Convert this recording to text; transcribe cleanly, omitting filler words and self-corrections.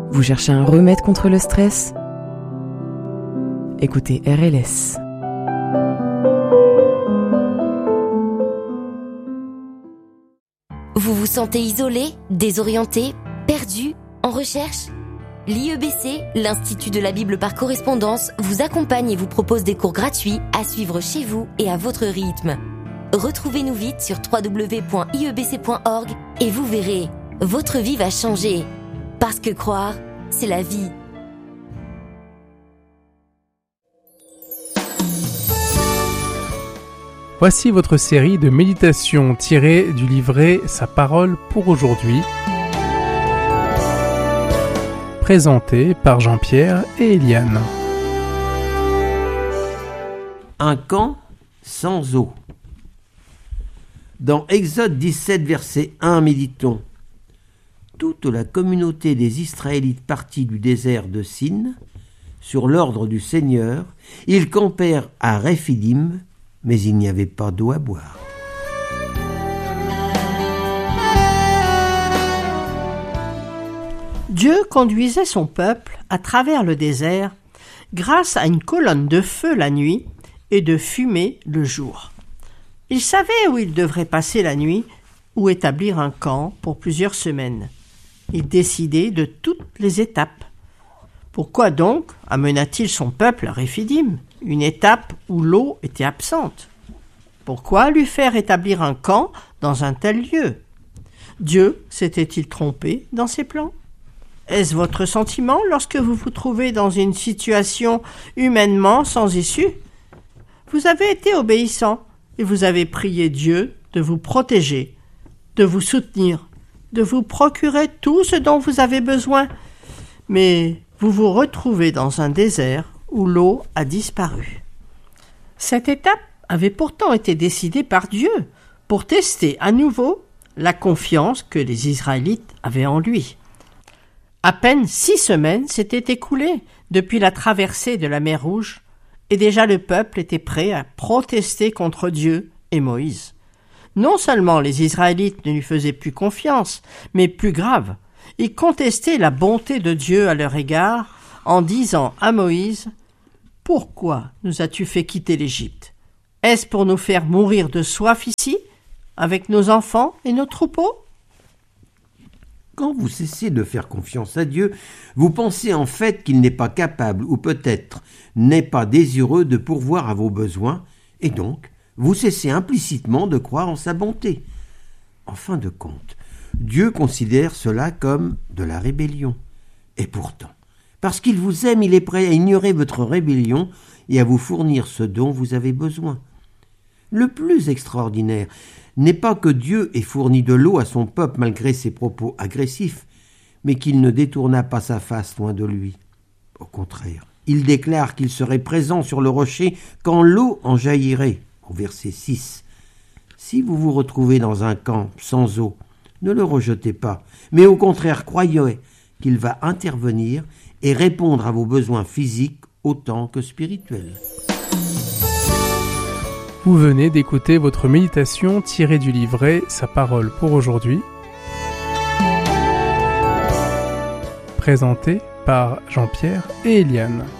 Vous cherchez un remède contre le stress ? Écoutez RLS. Vous vous sentez isolé, désorienté, perdu, en recherche ? L'IEBC, l'Institut de la Bible par correspondance, vous accompagne et vous propose des cours gratuits à suivre chez vous et à votre rythme. Retrouvez-nous vite sur www.iebc.org et vous verrez, votre vie va changer. Parce que croire, c'est la vie. Voici votre série de méditations tirées du livret Sa parole pour aujourd'hui, présentée par Jean-Pierre et Eliane. Un camp sans eau. Dans Exode 17, verset 1, méditons. Toute la communauté des Israélites partis du désert de Sin, sur l'ordre du Seigneur, ils campèrent à Rephidim, mais il n'y avait pas d'eau à boire. Dieu conduisait son peuple à travers le désert grâce à une colonne de feu la nuit et de fumée le jour. Il savait où il devrait passer la nuit ou établir un camp pour plusieurs semaines. Il décidait de toutes les étapes. Pourquoi donc amena-t-il son peuple à Rephidim, une étape où l'eau était absente ? Pourquoi lui faire établir un camp dans un tel lieu ? Dieu s'était-il trompé dans ses plans ? Est-ce votre sentiment lorsque vous vous trouvez dans une situation humainement sans issue ? Vous avez été obéissant et vous avez prié Dieu de vous protéger, de vous soutenir, de vous procurer tout ce dont vous avez besoin. Mais vous vous retrouvez dans un désert où l'eau a disparu. Cette étape avait pourtant été décidée par Dieu pour tester à nouveau la confiance que les Israélites avaient en lui. À peine 6 semaines s'étaient écoulées depuis la traversée de la mer Rouge et déjà le peuple était prêt à protester contre Dieu et Moïse. Non seulement les Israélites ne lui faisaient plus confiance, mais plus grave, ils contestaient la bonté de Dieu à leur égard en disant à Moïse « Pourquoi nous as-tu fait quitter l'Égypte ? Est-ce pour nous faire mourir de soif ici, avec nos enfants et nos troupeaux ?» Quand vous cessez de faire confiance à Dieu, vous pensez en fait qu'il n'est pas capable ou peut-être n'est pas désireux de pourvoir à vos besoins et donc vous cessez implicitement de croire en sa bonté. En fin de compte, Dieu considère cela comme de la rébellion. Et pourtant, parce qu'il vous aime, il est prêt à ignorer votre rébellion et à vous fournir ce dont vous avez besoin. Le plus extraordinaire n'est pas que Dieu ait fourni de l'eau à son peuple malgré ses propos agressifs, mais qu'il ne détourna pas sa face loin de lui. Au contraire, il déclare qu'il serait présent sur le rocher quand l'eau en jaillirait. Au verset 6. Si vous vous retrouvez dans un camp sans eau, ne le rejetez pas, mais au contraire croyez qu'il va intervenir et répondre à vos besoins physiques autant que spirituels. Vous venez d'écouter votre méditation tirée du livret Sa parole pour aujourd'hui, présentée par Jean-Pierre et Eliane.